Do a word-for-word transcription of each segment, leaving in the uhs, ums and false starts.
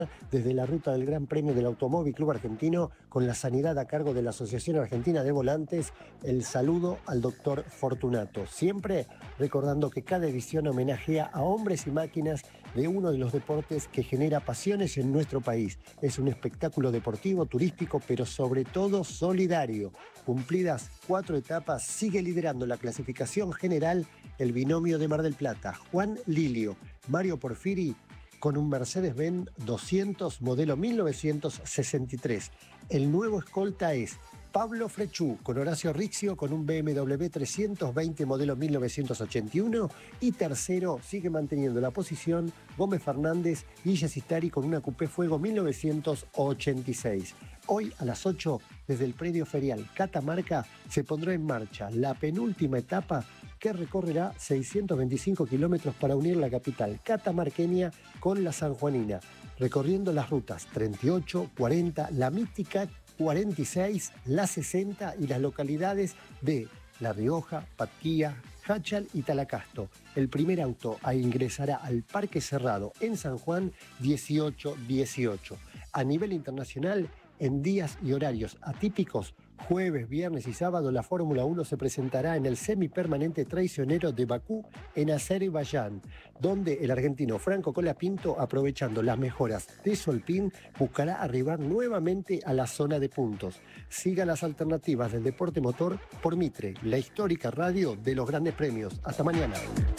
desde la ruta del Gran Premio del Automóvil Club Argentino, con la sanidad a cargo de la Asociación Argentina de Volantes, el saludo al doctor Fortunato. Siempre recordando que cada edición homenajea a hombres y máquinas de uno de los deportes que genera pasiones en nuestro país. Es un espectáculo deportivo, turístico, pero sobre todo solidario. Cumplidas cuatro etapas, sigue liderando la clasificación general el binomio de Mar del Plata, Juan Lilio, Mario Porfiri, con un Mercedes-Benz doscientos modelo mil novecientos sesenta y tres. El nuevo escolta es Pablo Frechú, con Horacio Rixio, con un B M W trescientos veinte modelo mil novecientos ochenta y uno. Y tercero sigue manteniendo la posición Gómez Fernández, Guille Sistari, con una Coupé Fuego mil novecientos ochenta y seis. Hoy a las ocho, desde el predio ferial Catamarca, se pondrá en marcha la penúltima etapa que recorrerá seiscientos veinticinco kilómetros para unir la capital catamarqueña con la sanjuanina, recorriendo las rutas treinta y ocho, cuarenta, la mítica cuarenta y seis, la sesenta y las localidades de La Rioja, Patquía, Hachal y Talacasto. El primer auto a ingresará al Parque Cerrado en San Juan dieciocho dieciocho. A nivel internacional, en días y horarios atípicos, jueves, viernes y sábado, la Fórmula uno se presentará en el semipermanente traicionero de Bakú, en Azerbaiyán, donde el argentino Franco Colapinto, aprovechando las mejoras de su Alpine, buscará arribar nuevamente a la zona de puntos. Siga las alternativas del deporte motor por Mitre, la histórica radio de los grandes premios. Hasta mañana.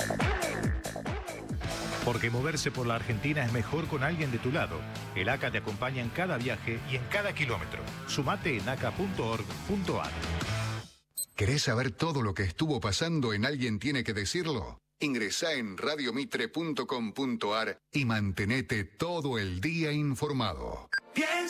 Porque moverse por la Argentina es mejor con alguien de tu lado. El A C A te acompaña en cada viaje y en cada kilómetro. Sumate en aca punto org punto ar. ¿Querés saber todo lo que estuvo pasando en Alguien Tiene que Decirlo? Ingresá en radio mitre punto com punto ar y mantenete todo el día informado.